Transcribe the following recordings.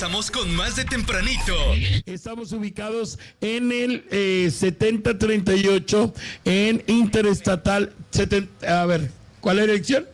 regresamos con más de Tempranito. Estamos ubicados en el 7038 en Interestatal 70, a ver, ¿cuál es la dirección?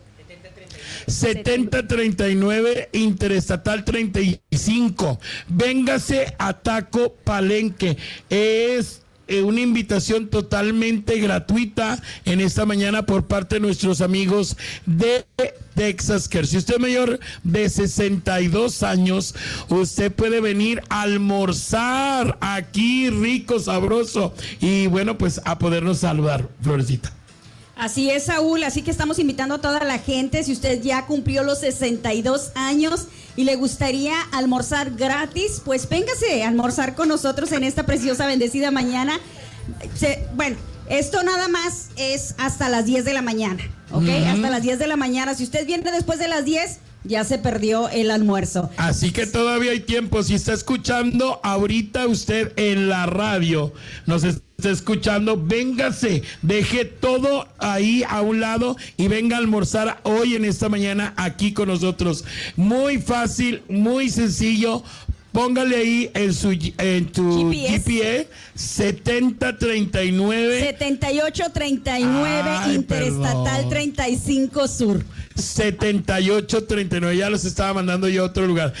7039 Interestatal 35. Véngase a Taco Palenque. Es una invitación totalmente gratuita en esta mañana por parte de nuestros amigos de Texas Care. Si usted es mayor de 62 años, usted puede venir a almorzar aquí rico, sabroso y bueno, pues a podernos saludar, Florecita. Así es, Saúl, así que estamos invitando a toda la gente, si usted ya cumplió los 62 años y le gustaría almorzar gratis, pues véngase a almorzar con nosotros en esta preciosa, bendecida mañana. Bueno, esto nada más es hasta las 10 de la mañana, ¿ok? Hasta las 10 de la mañana. Si usted viene después de las 10, ya se perdió el almuerzo. Así que todavía hay tiempo. Si está escuchando ahorita usted en la radio, nos está escuchando, véngase, deje todo ahí a un lado y venga a almorzar hoy en esta mañana aquí con nosotros. Muy fácil, muy sencillo. Póngale ahí en tu GPS 7039 7839 Interestatal 35 Sur. 7839, ya los estaba mandando yo a otro lugar.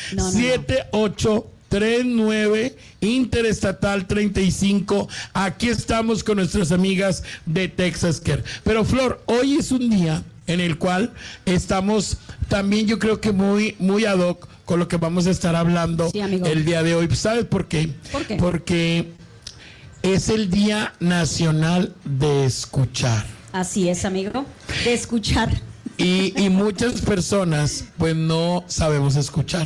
7839 Interestatal 35. Aquí estamos con nuestras amigas de Texas Care. Pero Flor, hoy es un día en el cual estamos también, yo creo que muy ad hoc con lo que vamos a estar hablando el día de hoy. ¿Sabes por qué? ¿Por qué? Porque es el Día Nacional de Escuchar. Así es, amigo, de escuchar. Y muchas personas pues no sabemos escuchar.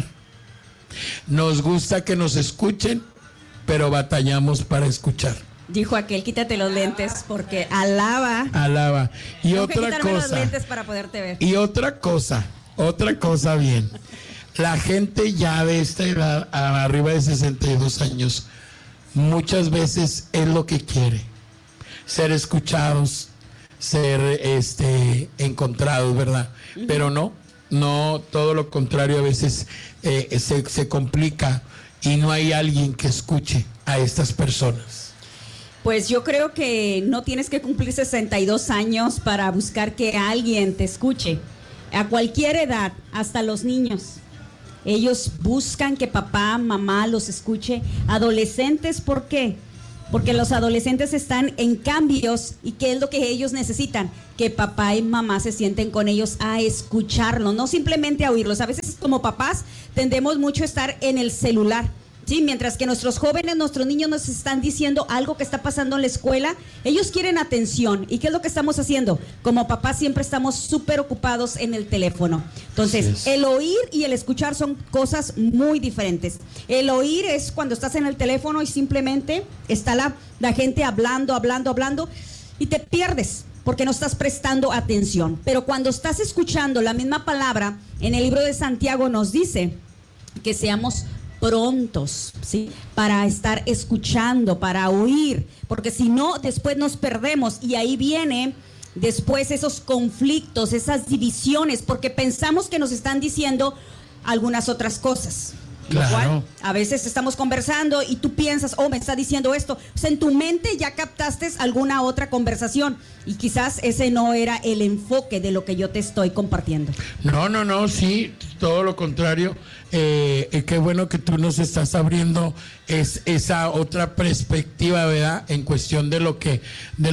Nos gusta que nos escuchen, pero batallamos para escuchar. Dijo aquel, quítate los lentes porque alaba. Y tengo otra que quitarme cosa. los lentes para poderte ver. Y otra cosa bien. La gente ya de esta edad, arriba de 62 años, muchas veces es lo que quiere. Ser escuchados, ser encontrados, ¿verdad? Pero no, todo lo contrario, a veces se complica y no hay alguien que escuche a estas personas. Pues yo creo que no tienes que cumplir 62 años para buscar que alguien te escuche. A cualquier edad, hasta los niños. Ellos buscan que papá, mamá los escuche. Adolescentes, ¿por qué? Porque los adolescentes están en cambios y ¿qué es lo que ellos necesitan? Que papá y mamá se sienten con ellos a escucharlos, no simplemente a oírlos. A veces como papás tendemos mucho a estar en el celular. Sí, mientras que nuestros jóvenes, nuestros niños nos están diciendo algo que está pasando en la escuela, ellos quieren atención. ¿Y qué es lo que estamos haciendo? Como papás siempre estamos súper ocupados en el teléfono. Entonces, el oír y el escuchar son cosas muy diferentes. El oír es cuando estás en el teléfono y simplemente está la gente hablando y te pierdes porque no estás prestando atención. Pero cuando estás escuchando la misma palabra, en el libro de Santiago nos dice que seamos prontos, ¿sí? Para estar escuchando, para oír, porque si no, después nos perdemos y ahí viene después esos conflictos, esas divisiones, porque pensamos que nos están diciendo algunas otras cosas. Claro. Igual, a veces estamos conversando y tú piensas, me está diciendo esto. O sea, en tu mente ya captaste alguna otra conversación y quizás ese no era el enfoque de lo que yo te estoy compartiendo. No, sí, todo lo contrario. Qué bueno que tú nos estás abriendo esa otra perspectiva, ¿verdad? En cuestión de lo que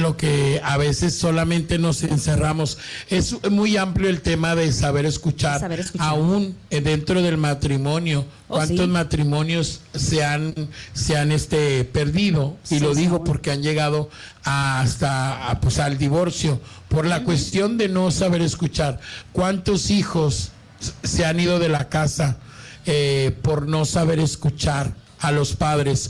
a veces solamente nos encerramos. Es muy amplio el tema de saber escuchar. Aún dentro del matrimonio. ¿Cuántos matrimonios se han perdido? Y lo digo porque han llegado hasta al divorcio por la cuestión de no saber escuchar. ¿Cuántos hijos se han ido de la casa por no saber escuchar a los padres,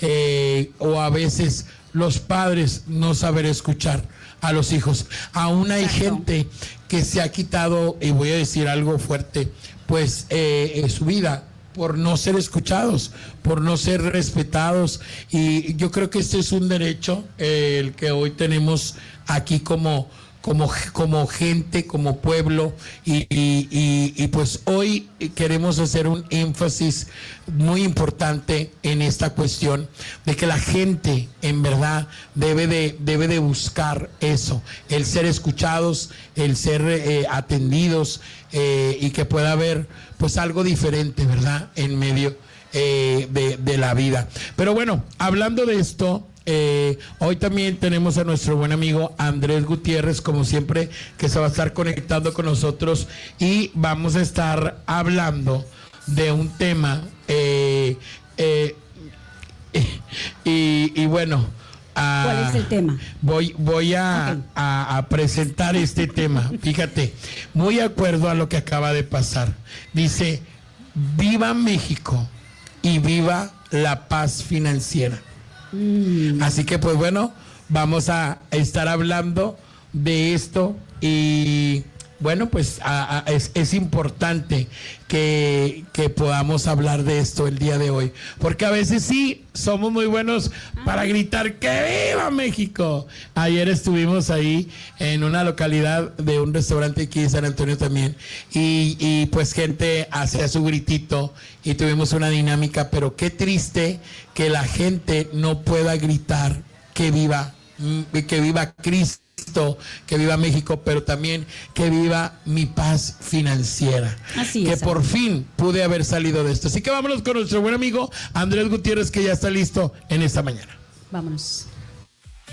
o a veces los padres no saber escuchar a los hijos? Aún hay gente que se ha quitado, y voy a decir algo fuerte, pues su vida por no ser escuchados, por no ser respetados. Y yo creo que este es un derecho el que hoy tenemos aquí como como gente, como pueblo, y pues hoy queremos hacer un énfasis muy importante en esta cuestión de que la gente en verdad debe de buscar eso, el ser escuchados, el ser atendidos, y que pueda haber pues algo diferente, ¿verdad?, en medio de la vida. Pero bueno, hablando de esto, hoy también tenemos a nuestro buen amigo Andrés Gutiérrez, como siempre, que se va a estar conectando con nosotros, y vamos a estar hablando de un tema y bueno, ¿cuál es el tema? Voy a presentar este tema. Fíjate, muy de acuerdo a lo que acaba de pasar. Dice: viva México y viva la paz financiera. Así que pues bueno, vamos a estar hablando de esto, y bueno, pues es importante que podamos hablar de esto el día de hoy, porque a veces sí somos muy buenos para gritar ¡que viva México! Ayer estuvimos ahí en una localidad de un restaurante aquí en San Antonio también, y pues gente hacía su gritito y tuvimos una dinámica, pero qué triste que la gente no pueda gritar que viva Cristo, que viva México, pero también que viva mi paz financiera. Así que es, por fin pude haber salido de esto. Así que vámonos con nuestro buen amigo Andrés Gutiérrez, que ya está listo en esta mañana. Vámonos.